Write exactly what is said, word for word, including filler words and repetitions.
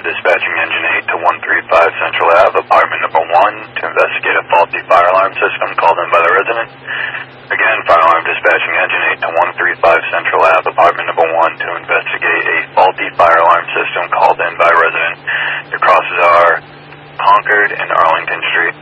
dispatching engine eight to one three five Central Ave, apartment number one, to investigate a faulty fire alarm system called in by the resident. Again, fire alarm dispatching engine eight to one three five Central Ave, apartment number one, to investigate a faulty fire alarm system called in by a resident. Your crosses are Concord and Arlington Street.